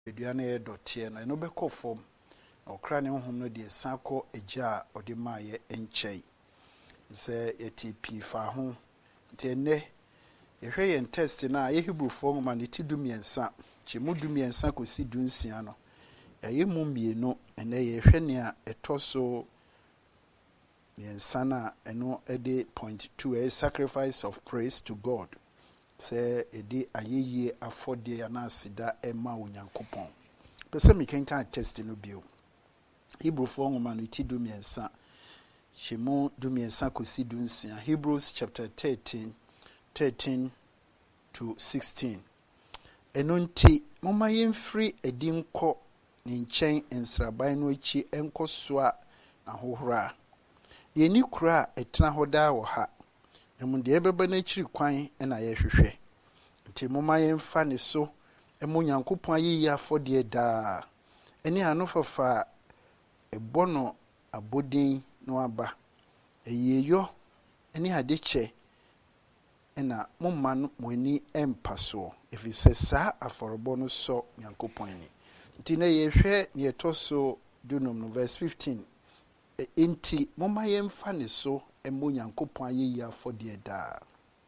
aduane yɛ dɔteɛ no ɛno bɛkɔ fam na ɔkra ne honhom no deɛ san kɔ agya a ɔde maayɛ nkyɛn sɛ yɛte pii fa ho nti ɛnnɛ yɛhwɛ yɛn test no a yɛ Hebrewfoɔ nwoma ne ti 13 kyɛmu 13 kɔsi 16 no ɛyɛ mu mmienu ɛnnɛ yɛhwɛ nea ɛtɔ so mmiɛnsa no a ɛno ɛde point 2 ɛyɛ sacrifice of praise to God sɛ ɛde ayɛyie afɔdeɛ anaaseda ɛma Onyankopɔn pɛ sɛ mekenkan test no bio Hebrewfoɔ nwoma no ti 13 kyɛmu 13 kɔsi 16 Hebrews chapter 13 to 16 ɛno nti momma yɛmfiri adi nkɔ ne nkyɛn nsraban no akyi nkɔ soa ahohora yɛni kura a ɛtena hɔ daa wɔ ha ɛmu deɛ ɛbɛba n'akyiri kwan na yɛhwehwɛ nti momma yɛmfa ne so ɛmo Nyankopɔn ayiyi afɔdeɛ daa ɛne ano fafa ɛbɔ no abɔden no aba ɛyɛyɔ ɛne adekyɛ ɛna momma no mo ani ɛmpa soɔ ɛfiri sɛ saa afɔrebɔ no sɔ Nyankopɔn ani nti na yɛhwɛ ne yɛtɔ so dunum no verse 15 nti momma yɛmfa ne so ɛmo Nyankopɔn ayiyi afɔdeɛ daa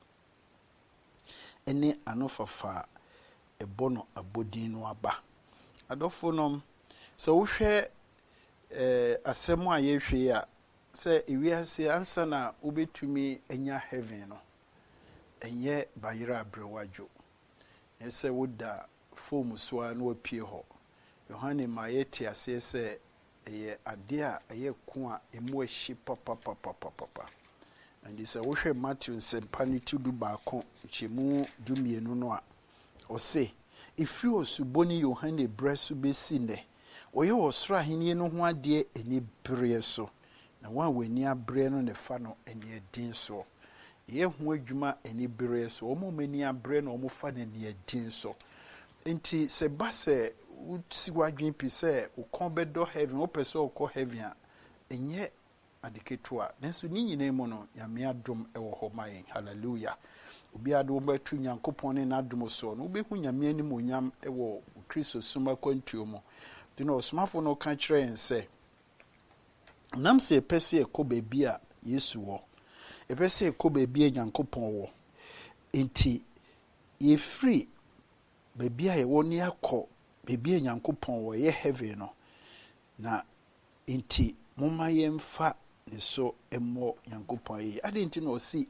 ɛne ano fafa ɛbɔ no abɔden no aba adɔfo nom sɛ wohwɛ asɛm a yɛhwɛ a sɛ ewiase ansa na wobɛtumi anya heaven no ɛnyɛ bayera abrewadwo ɛsɛ woda foam so a na wapie hɔ Yohane ma yɛte aseɛ sɛ ɛyɛ ade a ɛyɛ ko a ɛmu ahyi papapapapapa ɛnti sɛ wohwɛ Matthew nsɛmpa ne ti 12 kyɛmu 12 no a ɔse ɛfiri osubɔni Yohane brɛ so bɛsi nnɛ ɔyɛ ɔsoro ahenni no ho adeɛ ani bereɛ so na wɔn a wɔani abrɛ no ne fa no ani adin so yɛ ho adwuma ani bereɛ so wɔn ani abrɛ na wɔn fa no ani adin so nti sɛ ba sɛ wosi wadwen pi sɛ wokɔn bɛdɔ heaven wopɛ sɛ wokɔ heaven a ɛnyɛ adeketewa nanso ne nyinaa mu no Nyame adom ɛwɔ hɔ ma yɛn hallelujah obiara de wobɛtu Nyankopɔn ne n'adom so no wobɛhu Nyame anim onyam ɛwɔ Kristo soma kwantuo mu nti na ɔsomafo no ka kyerɛ yɛn sɛ nam sɛ ɛpɛ sɛ ɛkɔ baabi a Yesu wɔ ɛpɛ sɛ ɛkɔ baabi a Nyankopɔn wɔ nti yɛfiri baabi a yɛwɔ ne akɔ baabi a Nyankopɔn wɔ yɛ heaven no na nti momma yɛmfa ne so ɛmmɔ Nyankopɔn yi ade nti na ɔsi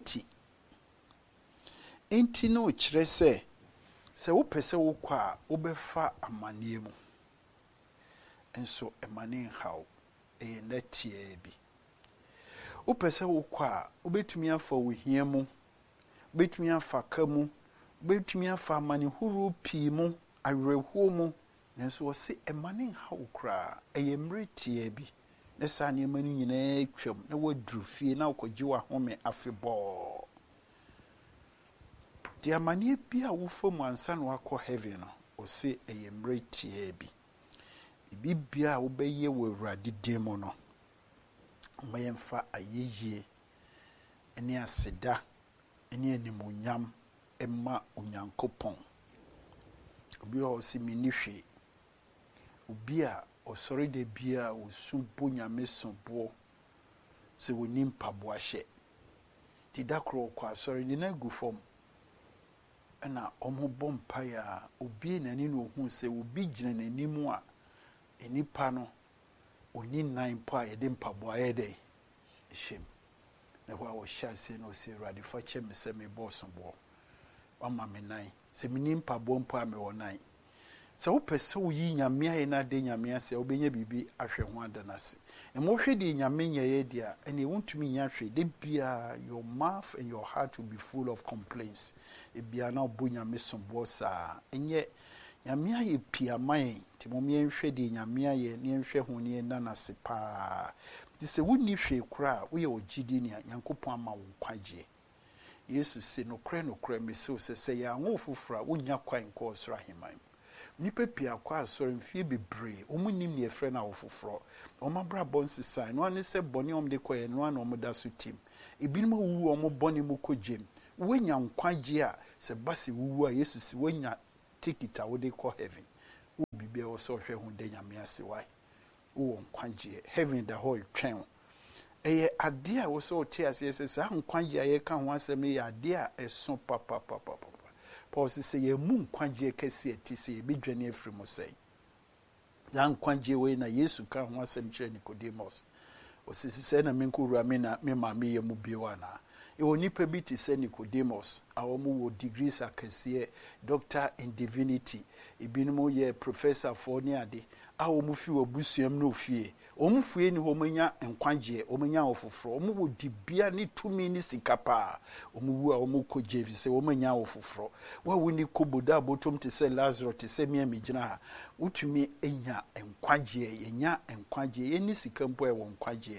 enti no kyerɛ sɛ wopɛ sɛ wokɔ a wobɛfa amanneɛ mu nso ɛmane nhaw ɛyɛ nɛteɛ bi wopɛ sɛ wokɔ a wobɛtumi afa wohia mu wobɛtumi afa ka mu wobɛtumi afa amanehuru pii mu awerɛhuo mu nanso wɔse ɛmane nhaw koraa ɛyɛ mmereteɛ bi na saa nneɛma no nyinaa twam na waduru fie na wokɔgye wahome afebɔɔ di amanneɛ bi a wofa mu ansa na wakɔ heaven no ɔse ɛyɛ mmereteɛ bi bibia a wobɛyɛ wɔ Awurade din mu no ma yɛmfa ayɛyie ne aseda ne animuonyam ɛma Onyankopɔn obi a ɔsi menni hwee obi a ɔsɔre da bia ɔsu bo Nyame soboɔ sɛ wɔni mpaboa hyɛ ti da koro ɔkɔ asɔre ne na gu fam ɛna ɔmo bɔ mpaeɛ a obi n'ani na ohuu sɛ obi gyina n'anim a enipa no oni nan po a yɛde mpaboa yɛ dɛ hyɛm na hɔ a wɔhyɛ ase na ɔsɛ Awurade fa kyɛ me sɛ mebɔ soboɔ wama me nan sɛ menni mpaboa mpo a mewɔ nan sɛ wopɛ sɛ woyi Nyame ayɛ na de Nyame asɛ wobɛnya biribi ahwɛ ho adanase na mohwɛ de Nyame nyɛyɛ di a ɛne wontumi nya hwɛ de bia your mouth and your heart will be full of complaints ebia na ɔbɔ Nyame soboɔ saa ɛnyɛ Nyame ayɛ pii ama yɛn nti mom yɛnhwɛ de Nyame ayɛ ne yɛnhwɛ ho ne yɛnna n'ase paa nti sɛ wonni hwee koraa a woyɛ ɔgyidi ne a Nyankopɔn ama wo nkwagyeɛ Yesu se nokorɛ mesew sɛ yɛ anwo foforɔ a wonya kwan kɔ ɔsoro ahemman mu nipa pii akɔ asɔre mfie bebree ɔmo nim ne yɛfrɛ no awofoforɔ ɔmo abrabɔ nsesan no ane sɛ bɔne ɔmo de kɔyɛ no ana ɔmo da so tim ebinom awuwu ɔmo bɔne mu kɔgyem woanya nkwagye a sɛ ba se wuwu a Yesu se woanya ticket a wode kɔ heaven bibia wo so hwe ho de nyame ase why wo nkwagye heaven da ho twɛn eye ade a wo so te ase ese sa nkwagye aye ka ho asɛm ye ade a ɛso papa Paul say ye mu nkwagye kɛse ati se ye bedwane afiri mo sɛ ya nkwagye we na Yesu ka ho asɛm kyerɛ Nicodemus osisi sɛ na menkowura me na me ma me ye mu biewa na ewo nipa bi te sɛ Nicodemus awo mu wo degrees akɛseɛ doctor in divinity ebinom yɛ professor for ne ade awo mu fi wabusuam no fie omu fie ni homanya nkwagye omanya ofoforo omu wo dibia ne tumi ne sikapa omu wu a omu kɔgye fi sɛ omanya ofoforo wa woni koboda botom te sɛ Lazarus te sɛ mia megyina ha utumi enya nkwagye yenya nkwagye yeni sikampo e wo nkwagye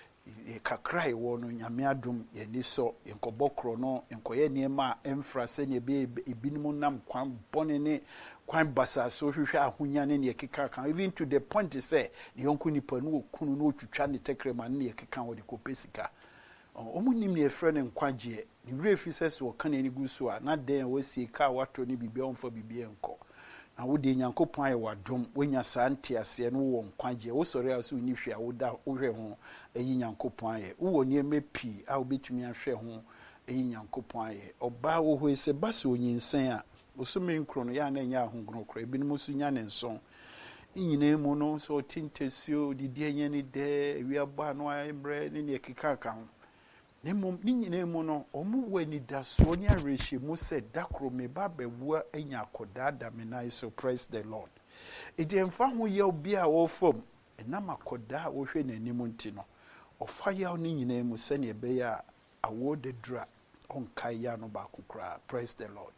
kakra ewo no nyame adom yeni so nkɔbɔkro no nkɔyɛ niema emfra sɛ ne be ebinom nam kwan bɔne ne kwan basa so hwehwɛ ahonya ne ne keka kan even to the point say ne yonko nipa no okunu no otwitwa ne tekrema ne keka wo de kopesika omu nim ne efre ne nkwagye ne wure fi sɛ so ka ne ni guso a na den wasi ka wato ne bibia onfa bibia enko na wo de Nyankopɔn aye wadom wonya saa ntiase no wo nkwagye wo sɔre aso ni hwe a wo da wo hwe ho eyi Nyankopɔn aye wo ne mepi a wo betumi ahwe ho eyi Nyankopɔn aye oba wo ho ese basa onyinsan a osome nkro no ya na nya ahongro kro ebinom so nya ne nson nyina mu no so tintesio didi anya ni de wiaba no ayembre ne ne keka kan ne mom ni nyina mu no omu wani da so nya rehye mu se dakro me ba bewu anya akoda da me nai so praise the Lord edi emfa ho ye obi a wo fom enam akoda wo hwe nanim nti no ofa ya ni nyina mu se ne be ya awo de dra onkai ya no ba kokra praise the Lord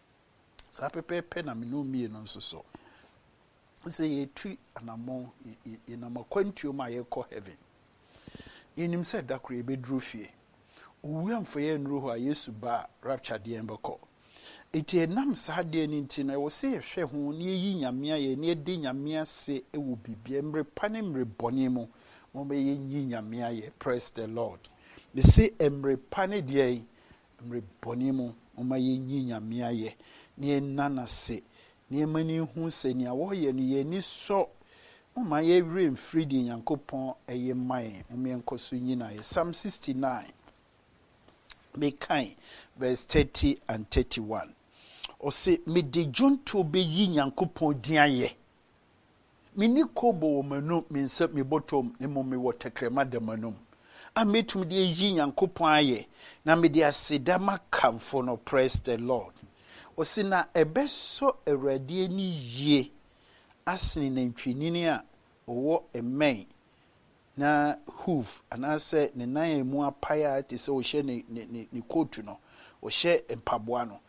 sa pepe na me no mie no nso so say ye twi anamon inamakwantuo ma ye kɔ heaven yenim sɛ dakro ye bedru fie owuam fa ye nru ho a Yesu ba rapture de embekɔ eti enam sa de ni nti na wo se hwɛ ho ne yi nyamea ye ne de nyamea se ewu bibia mre pane mre bɔne mu mo be ye yi nyamea ye praise the Lord me se emre pane de mre bɔne mu mo ma ye yi nyamea ye ne nana se ne mani hu se ne awo ye no ye ni so ma ye wre mfiri de Nyankopɔn eye man mo enkoso nyina ye Psalm 69 be kind verse 30 and 31 o se me de jonto be yi Nyankopɔn din aye me ni kobo wo manu me nsa me botom ne mo me wotekrema da manum ametum de yi Nyankopɔn aye na me de aseda makamfo no praise the Lord osina ebeso Awurade ni yie asene nantwinini a owo emen na hoof anase ne nan emu apaya te se o hye ne coat no o hye empaboa no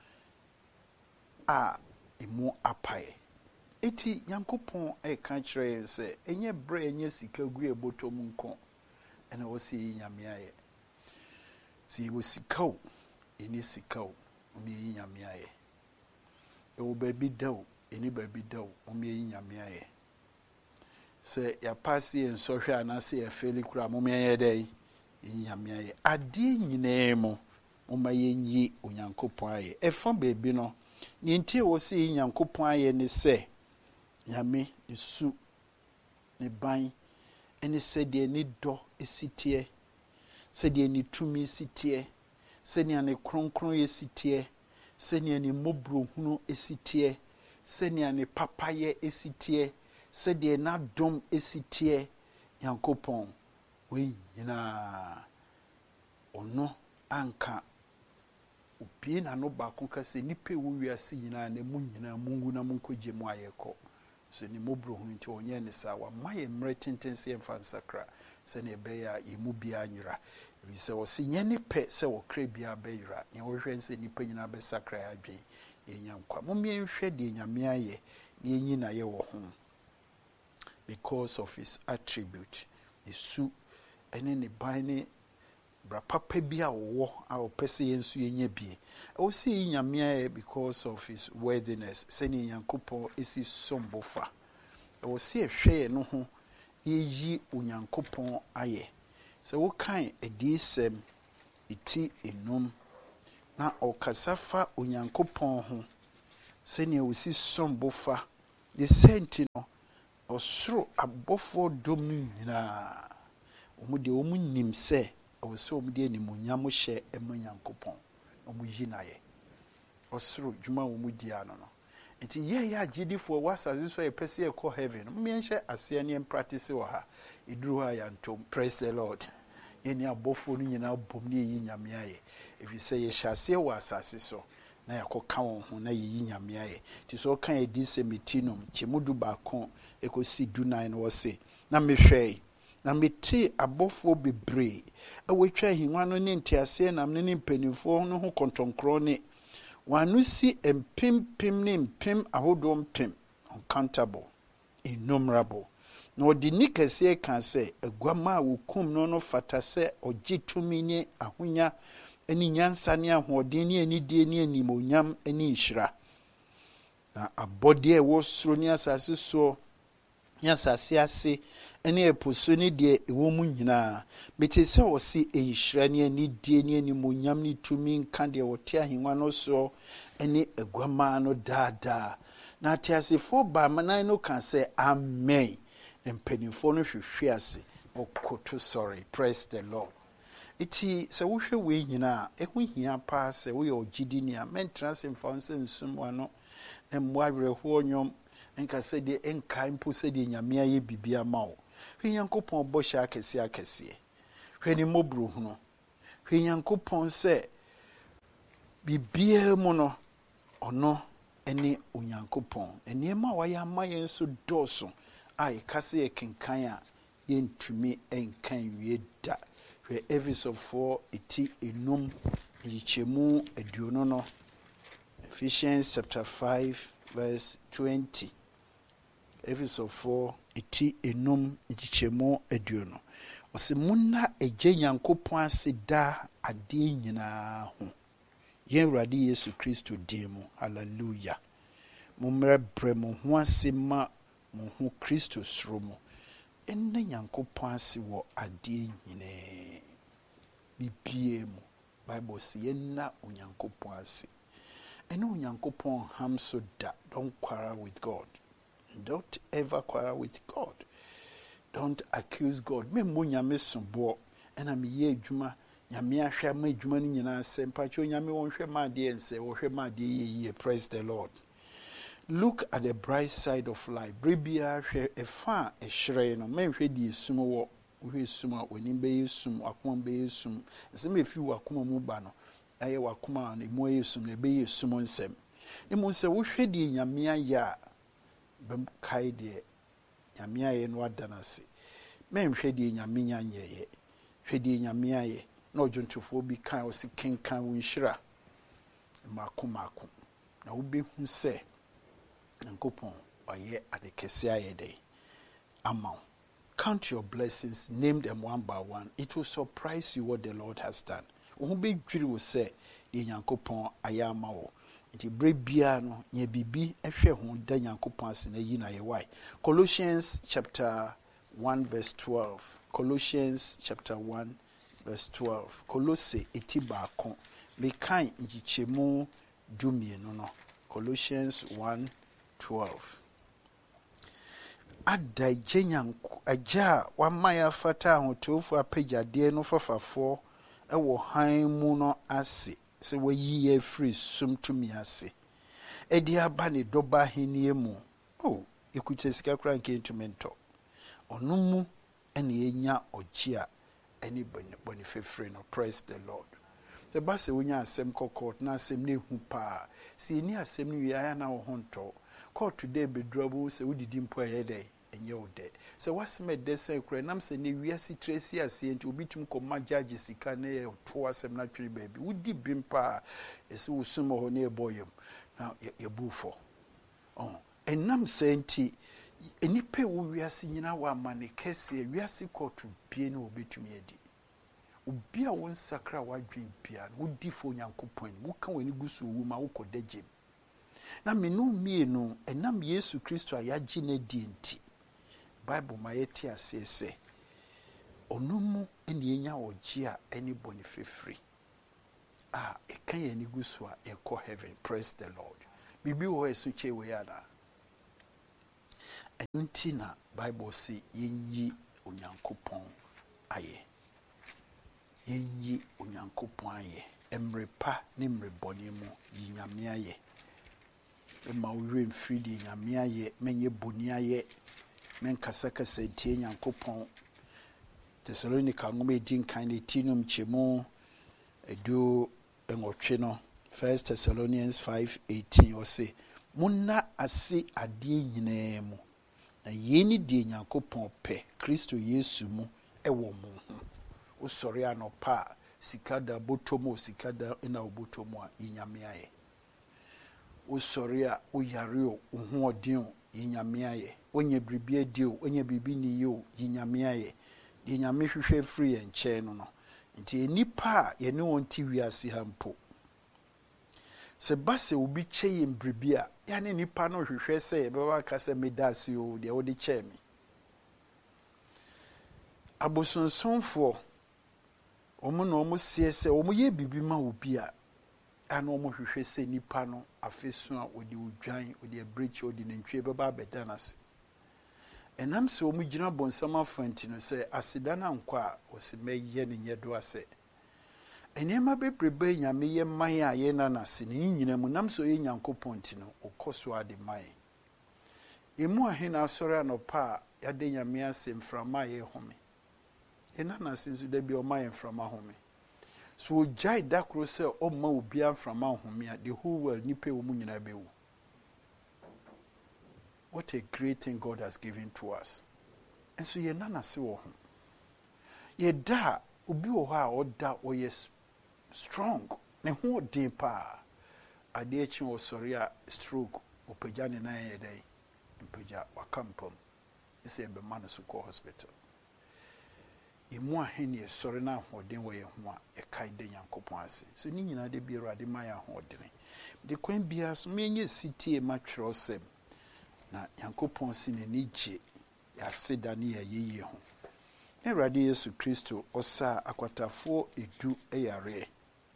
a emu apaye eti Nyankopɔn e ka kire se enye bre enye sika gu ebotom nko ena wo se nyame aye si wo sika o eni sika o me yi nyame aye ewo baby daw eni baby daw me yi nyame aye se ya pasi en so hwe anase ya feli kura mo me ye dai nyame aye ade nyina mu mo ma ye nyi Onyankopɔn aye efa baby no ni ntie wo se Nyankopɔn aye ne se nyame ne su ne ban eni se de ni dɔ esitie se de ni tumi sitie se ne ane kronkron ye sitie se ne ane mobro hunu esitie se ne ane papaye esitie se de na dom esitie Nyankopɔn we nyina ono anka obi na no ba ko kase nipa wo wiase nyina na mu nyina mungu na munkogye mu ayekɔ so ni mobro hunu nti onye ne sa wa maye mre tentense emfa nsakra se ne be ya yemu bia nyira bi se wo se nyane pe se wo kra bia be yira ne wo hwɛ nse nipa nyina be sakra ya dwen ye nyankwa momie nhwɛ de nyame aye ne enyi na ye wo ho because of his attribute isu ene ne ban ne bra papa bia wo a opese yensu yenye bie o se nyame aye because of his worthiness se ne Nyankopɔn esi sombofa o se hwɛ no ho yeyi Onyankopɔn aye se wo kan edisem iti enum na okasafa Onyankopɔn ho se ne osi sombofa de senti no ɔsoro abɔfoɔ dɔm no nyinaa ɔmo de ɔmo nim sɛ ɔwɔ sɛ ɔmo de animuonyam hyɛ ɛma Nyankopɔn ɔmo yi n'ayɛ ɔsoro dwuma a ɔmo di ano no nti yɛyɛ agyidifoɔ wɔ asase so a yɛpɛ sɛ yɛkɔ heaven no yɛnhyɛ aseɛ ne yɛmpractice wɔ ha ɛduru hɔ a yɛantom praise the Lord yɛne abɔfoɔ no nyinaa bom ne yɛyi Nyame ayɛ ɛfiri sɛ yɛhyɛ aseɛ wɔ asase so na yɛakɔka wɔn ho na yɛyi Nyame ayɛ nti sɛ ɔka yɛdi sɛ metinum kyɛmu du baako ɛkɔsi du nan no wɔ se na mehwɛe na mete abɔfoɔ bebree ɛwɔtwa ahengua no ne nteaseɛ nam no ne mpanimfoɔ no ho kɔntɔnkorɔ ne wɔano si mpempem ne mpem ahodoɔ mpem uncountable innumerable na ɔde ni kɛseɛ ka sɛ aguama a wɔkum no fata sɛ ɔgye tumi ne ahonya ne nyansa ne ahoɔden ne anidie ne animonyam ne nhyira na abɔdeɛ ɛwɔ soro ne asase soɔ ne asase ase ne ɛpo so ne deɛ ɛwɔ mu nyinaa mete sɛ ɔse nhyira ne anidie ne animonyam ne tumi nka deɛ ɔte ahengua no soɔ ne aguamaa no daadaa na ateasefoɔ baamanan no ka sɛ amen na mpanimfoɔ no hwehwe ase ɔkoto sɔre praise the Lord iti sɛ wohwɛ wei nyinaa ɛho hia paa sɛ woyɛ ɔgyidini a mɛntena sɛ mfa wo sɛ nsum wano na mmoa awerɛhoɔ nnwom nka sɛ deɛ ɛnkae mpo sɛ deɛ Nyame ayɛ biribi ama wo hwɛ Nyankopɔn bɔhyɛ akɛseɛ akɛseɛ hwɛ ne mmɔborɔhunu hwɛ Nyankopɔn sɛ biribiara mu no ɔno ne Onyankopɔn nneɛma a wayɛ ama yɛn nso dɔɔso a yɛka sɛ yɛkenkan a yɛntumi nkan wie da hwɛ Efesofoɔ eti enum nyikyɛmu aduonu no Ephesians chapter 5 verse 20 Efesofoɔ eti enum nyikyɛmu aduonu ɔsɛ munna agye Nyankopɔn ase daa adeɛ nyinaa ho yɛn Awurade Yesu Kristo din mu hallelujah mummrɛ brɛ mo ho ase ma mo ho Kristo soro mu ɛnna Nyankopɔn ase wɔ adeɛ nyinaa bibie mu Bible sɛ yɛnna Onyankopɔn ase ɛne Onyankopɔn ham so da don't quarrel with God don't ever quarrel with God don't accuse God memmo Nyame soboɔ ɛna meyɛ adwuma Nyame ahwɛ ma adwuma no nyinaa sɛ mpatwɛ Nyame wɔnhwɛ ma adeɛ nsɛ wɔhwɛ ma adeɛ yɛyie praise the Lord look at the bright side of life bribia hwɛ ɛfa a ɛhyerɛn no menhwɛ die sum wɔ wohwɛ sum a w'anim bɛyɛ sum wakoma bɛyɛ sum nsɛm ɛfi wakoma mu ba no ɛyɛ wakoma a ne mu ɛyɛ sum na ɛbɛyɛ sum nsɛm ne mu sɛ wohwɛ die Nyame ayɛ a bɛmkae deɛ Nyame ayɛ no ada no ase menhwɛ deɛ Nyame nya nyɛyɛ hwɛ deɛ Nyame ayɛ na ɔdwontofoɔ bi kan ɔse kenkan wo nhyira maako maako na wobɛhu sɛ Nyankopɔn ɔyɛ ade kɛse ayɛ dɛ ama wo count your blessings name them one by one it will surprise you what the Lord has done wo ho bɛdwiri wo sɛ deɛ Nyankopɔn ayɛ ama wo nti berɛ biara no nyɛ biribi ɛhwɛ ho da Nyankopɔn ase na yi na yɛ wae Colossians chapter 1 verse 12 Colossians chapter 1 verse 12 Colosse eti baako mekan nkyikyɛmu 12 no Colossians 1:12 adagye nyanko agya a wama ya fata ahotofo apagyadeɛ no fafafoɔ ɛwɔ han mu no ase sɛ wayi yɛ free sum tumi ase ɛde aba ne dɔba ahenni mu ekuta sika kora nkentumi ntɔ ɔno mu ɛna yɛnya ɔgye a ɛne bɔne fɛfrɛ no praise the Lord sɛ ba sɛ wonya asɛm kɔkɔɔ na asɛm no ehu paa sɛ ɛni asɛm no wiea na wo ho ntɔ kɔɔ today bedurabo sɛ wodidi mpo ɛyɛ dɛ ɛnyɛ wo dɛ sɛ wasɛm ɛdɛ sɛ kora nam sɛ ne wiase trɛsi aseɛ nti obi tum kɔma gyagye sika na yɛ to asɛm no atwere baabi wodi bim paa ɛsɛ wo sum hɔ ne yɛbɔ yam na yɛbu fɔ ɛnam sɛ nti nipa wo wiase nyina wɔ amane kɛseɛ wiase kɔɔto bie ne wɔbɛtumi adi obi a wo nsakra wadwen bia no wodi fo Nyankopɔn woka w'ani gu so wu ma wokɔ dagyem na menu mienu ɛnam Yesu Kristo a yɛagye no adi nti Bible ma yɛte aseɛ sɛ ɔno mu ɛne yɛnya ɔgye a ɛne bɔne fɛfiri a ɛka yɛn ani gu so a yɛkɔ heaven praise the Lord biribi wɔ ɛso kyɛ wei ana Nti na Bible say yenyi Onyankopɔn ayɛ. Yenyi Onyankopɔn ayɛ. Emre pa ne mre bɔne mu yi Nyame ayɛ. Ema wure mfiri de Nyame ayɛ, menye bɔne ayɛ. Men kasa tie Nyankopɔn. Thessalonica ngoma edin kan ne tinum chemu edu enwotwe no. 1 Thessalonians 5:18 or say Munna ase adeɛ nyinaa mu. Na yeni die Nyankopɔn pɛ Kristo Yesu mu ɛwɔ mu ho. Usɔre anɔpa sikada botomo sikada ina obotomo a yinyame ayɛ. Usɔre a uyare o uho ɔden o yinyame ayɛ. Onye biribi adi o, onye biribi ni o yinyame ayɛ. De nyame hwehwɛ free yɛn nkyɛn no. Nti nipa a yɛne wɔn ti wiase ha mpo. Se base obi kyɛ yɛn biribi a yɛne nipa no hwehwɛ sɛ yɛbɛwa ka sɛ medase o deɛ wode kyɛ me. Abosonsomfoɔ ɔmo na ɔmo sie sɛ ɔmo yɛ biribi ma obi a ana ɔmo hwehwɛ sɛ nipa no afeso a ɔde odwan ɔde abrechi ɔde nantwie bɛba abɛda n'ase. Enam sɛ ɔmo gyina bɔnsam afanti no sɛ aseda na nkɔ a ɔsɛ mɛyɛ ne nyɛ do asɛ. Enema bebrebe Nyame yɛ man a yɛ na n'ase ne nyina mu nam sɛ ɔyɛ Nyankopɔn ti no ɔkɔ so ade man. Emu ahe na asɔre anɔpa a yɛde Nyame ase mframa a yɛhome. Ena n'ase nso da bi ɔma yɛ mframa home. So ɔgyae da koro sɛ ɔma obi mframa home a the whole world nipa wɔ mu nyina bɛwu. What a great thing God has given to us. And so ye nana se wo ho. Ye da obi wo ha oda oyes strong. Ne ho den pa. Ade echi wo sori a stroke opagya ne nan ye dai. Opagya wakampom. Ise be man so ko hospital. Emu ahene ye sori na hoden wo ye ho a ye kai de Yankopon ase. So ni nyina de bi Awurade ma ya hoden. De kwan bia so menye city e matwero sem. Na Yankopɔn si n'ani gye yɛaseda ne yɛyɛyie ho. Awurade Yesu Kristo ɔsa akwatafoɔ edu ɛyare.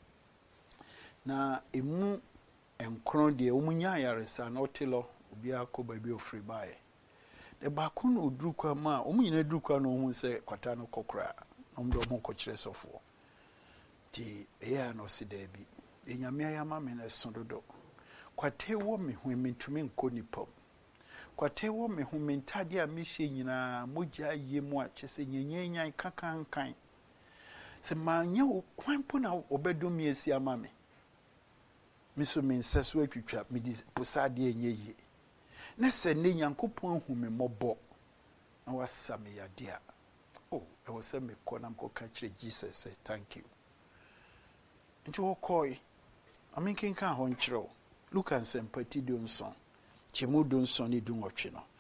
Na emu enkron deɛ ɔmunya ayaresa na ɔtelɔ obi akɔ baabi ofiri bae. De baako no oduru kwa ma ɔmu nyina duru kwa no hu sɛ kwata no kokora na ɔmo de ɔmo kɔkyerɛ sɔfoɔ. Ti ɛyɛ na ɔsi daabi. Enyame ayama me na ɛso dodo. Kwata wɔ me ho mentumi nkɔ nipam. Kwate wo me ho mentade a mehye nyina mogya yemu a kyese nyenyenyan kakankan se manya kwan po na obedom yesi ama me miso mense so atwitwa medi posade enyeyi na se ne Nyankopɔn hu me mmɔbɔ na wasa me yade a oh e wo se me kɔ na mkɔka kyerɛ Jesus say thank you nti wo kɔi aminkenka ho nkyerɛ Luke and Sempati Donson Chemu Donson ni dunwɔtwe no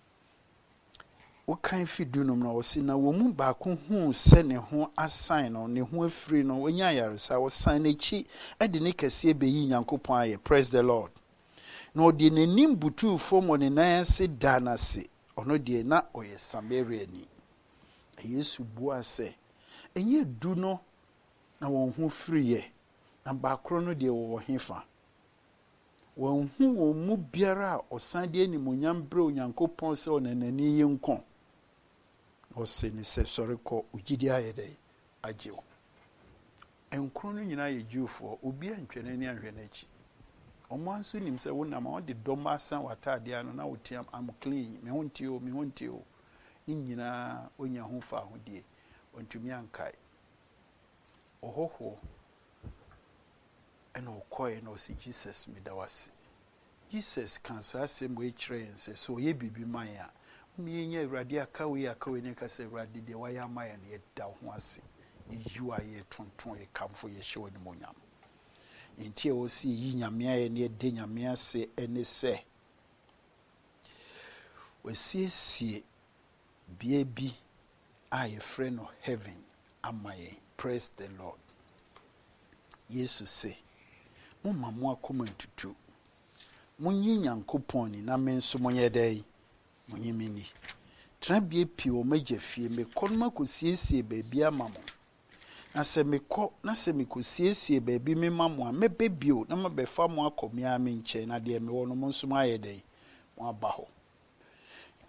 wokan fi dunum na wɔsi na wɔn mu baako hu sɛ ne ho asan no ne ho afiri no wonya yaresa wɔsan n'akyi de ne kɛseɛ bɛyi Nyankopɔn ayɛ praise the Lord na ɔde n'anim butu fam wɔ ne nan ase da n'ase ɔno deɛ na ɔyɛ Samariani Yesu bua sɛ enye du no na wɔn ho firi yɛ na baakoro no deɛ wɔwɔ hefa wɔn hu wɔn mu biara ɔsan de animonyam brɛ Onyankopɔn sɛ ɔnanani yɛ nkɔ ɔsɛ ne sɛ sɔre kɔ ogyidi ayɛ dɛ agye wo enkron no nyinaa yɛ Jewfoɔ obi antwene ne anhwɛ n'akyi ɔmo anso nim sɛ wonam a ɔde dɔm asan w'ataade ano na wotiam am clean me ho ntio ne nyinaa onya ho fa ahodie ɔntumi ankae ɔhɔhoɔ ɛna ɔkɔe na ɔsi Jesus medawase Jesus kan saa asɛm wɔ kyerɛ yɛn sɛ so ɔyɛ bibi man a mmenya Awurade akawe ne ka sɛ Awurade deɛ wayɛ ama yɛn yɛda ho ase yiw a yɛ tonton yɛ kamfo yɛ hyɛ wɔ ne monyam nti a ɔsi yi Nyame ayɛ ne yɛde Nyame ase ɛne sɛ wɔsiesie bea bi a yɛfrɛ no heaven ama yɛn praise the Lord Yesu se mumma mo akoma ntutu munyi Nyankopɔn ni na me nso monyɛ dai munyi mini tra bie pie o magya fie me kɔ no makosiesie baabi ama mo na sɛ me kɔ na sɛ me kosiesie baabi me ma mo a mɛbɛ bio na mabɛfa mo akɔ me a me nkyɛn na deɛ me wɔ no mo nso ayɛ dai mo aba hɔ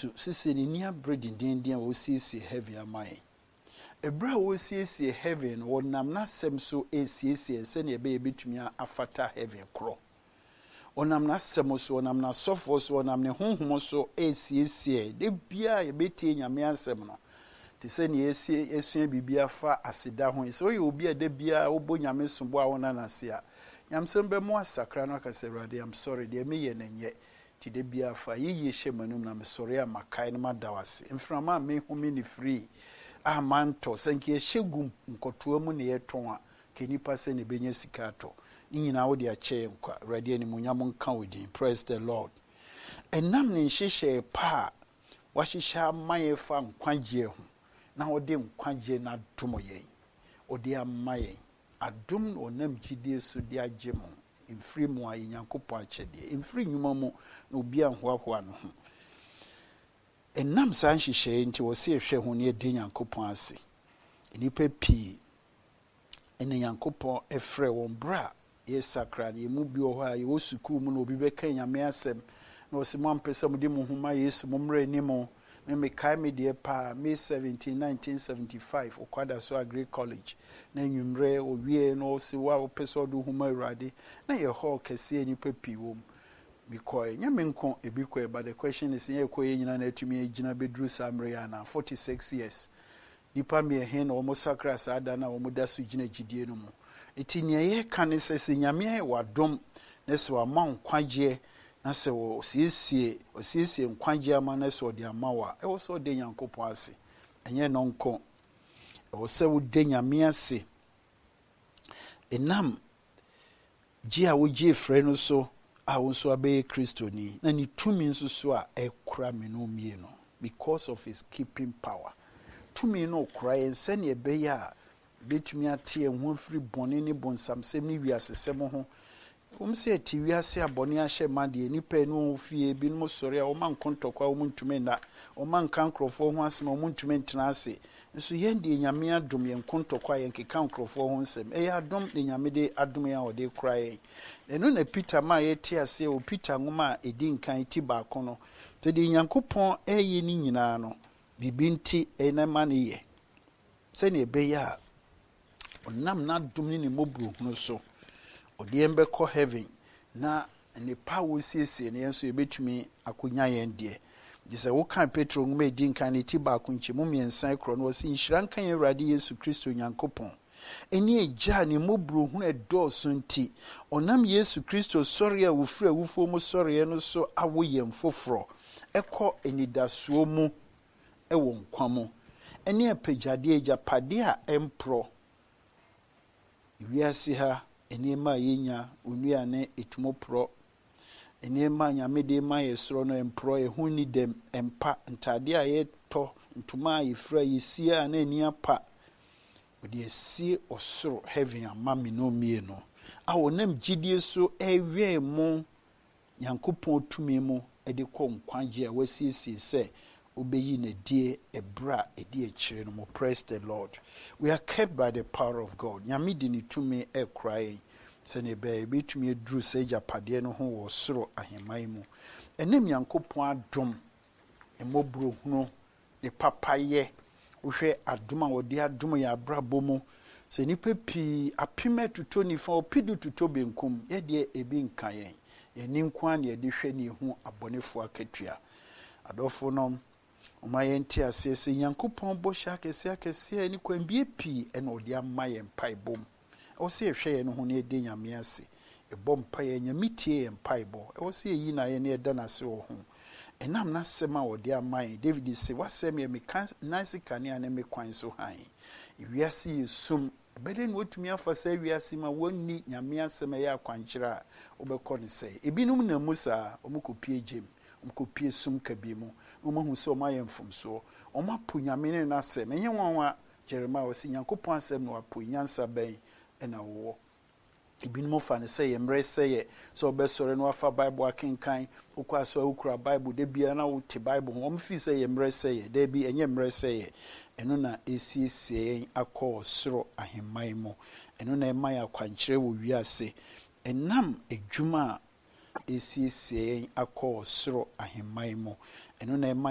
Yesu sisi ni nia bread din wo siesie heaven amai ebra wo siesie heaven wo nam na sem so esiesie se ne be betumi afata heaven kro onam na sem so onam na sofo so onam ne honhom so esiesie de bia ye betie nyame asem no te se ne esua bibia fa aseda ho so ye obi de bia wo bo nyame sombo a wona na se a nyamsem be mo asakra no akase rade I'm sorry de me ye nenye ti de bia fa ye hyemanum na me sorry a makai no madawase mframa me humi ni free a manto sanke hyegum nkotoa mu ne yeton a kenipa se ne benya sika to ni nyina wo de ache nkwa rade ni munyam nka wodi praise the Lord enam ne hyehye pa wa hyehya maye fa nkwaje ho na wo de nkwaje na domo ye odi amaye adom onam gidie so de agemo mfiri mu a Nyankopɔn akyɛde mfiri nyuma mu na obi anhoahoa no ho enam san hyehye nti wo se ehwɛ ho ne de Nyankopɔn ase nipa pii ene Nyankopɔn efrɛ won bra ye sakra ne mu bi ho a ye wo sukuu mu na obi bɛka nyame asɛm na wo se mo ampesa mo de mo huma Yesu mo mra ni mo me kai me de pa May 17 1975 okwada so Agri College na nwumre owie no se wa opese do huma Awurade na ye hall kese ni papi wom because nyame nko ebikọ but the question is ye koye nyina na atumi agina bedru samre ya na 46 years nipa me he na omo sakra sa ada na omo da so gina gidie no mu eti ne ye kan se nyame ai wadom na se wa ma nkwaje na se wo siesie nkwaje ama na se odi ama wa e wo so de Nyankopɔn ase enye no nko e wo se wo de nyame ase enam ji a wo ji frɛ no so a wo so abe Kristoni na ni tumi nso so a ekura me no mie no because of his keeping power tumi no kura ense ne ebe ya betumi ate ehun afiri bone ne bonsamsem ne wiasesem ho se ti wiase abone ahye made nipa no fie bi no sori a o man kontokwa o muntume na o man kan krofo ho asem o muntume ntena ase nso yende nyame adom yen kontokwa yen keka krofo ho nsem e ya adom ne nyame de adom ya o de krae eno na Peter ma ye ti ase o Peter ngoma edi nkan ti ba ko no te de Nyankopɔn eye ni nyina no bibinti ena ma ne ye se ne be ya onam na adom ni mobru no so odi embekọ heaven na ne power siesie ne enso ebetumi akonya yen de dise wo kan Petro nguma edi nkan ne ti ba ko nchemu miensan kro no wasi nhira nkan Awurade Yesu Kristo Nyankopɔn eni eja ne mobru hu edoso nti onam Yesu Kristo sori a wofura wufo mu sori no so awo yem foforo ekọ enidasuo mu ewo nkwa mu eni apejade ejapade a empro wiase ha enema yenya onua ne etumopro enema nyamede ma yesoro no empro ehuni dem empa ntade a yeto ntuma yefra yesia na eni apa odi esi osoro heaven amami no mie no a wonam gidie so ewie mu Nyankopɔn tumi mu ede kɔ nkwaje a wasiesie se obeyi na die ebra edi ekire no mo praise the Lord we are kept by the power of God nyame di ni tumi ekrai se ne be betumi edru se japade no ho wo soro ahemai mu enem Nyankopɔn adom emobro hunu ne papaye wohwe adom a wodi adom ya abrabo mu se nipa pi apime tuto ni fa opidu tuto benkum ye de ebi nkan yen nkwa na ye de hwe ni hu abonefo akatua adofo no omayenti asese Nyankopɔn bo hya kese ni kwambie pi ena odi amaye mpaibom o se hwe ye no ho ne de nyame ase ebom paye nyamitie ye mpaibo o se yi na ye ne eda na se wo ho enam na sema odi amaye David se wasem ye mekan nice kania ne mekwan so han wiase yesum beden wotumi afasa wiase ma wonni nyame asem ye akwankyira obekɔ ne se ebinum na musa omukopie jem omukopie sum kabimu omahu se omayemfum so omapo nyame ne na asem enye wanwa Jeremiah wasi Nyankopɔn asem no apo nyansa bɛn ena wo ebinum fa ne se ye mre se ye so obesore no afa Bible akenkan okwa so ukura Bible de bia na wo te Bible ho mfi se ye mre se ye de bi enye mre se ye eno na esiesie akọ soro ahemai mu eno na emaya akwankyere wo wiase enam edwuma esiesie akọ soro ahemai mu eno na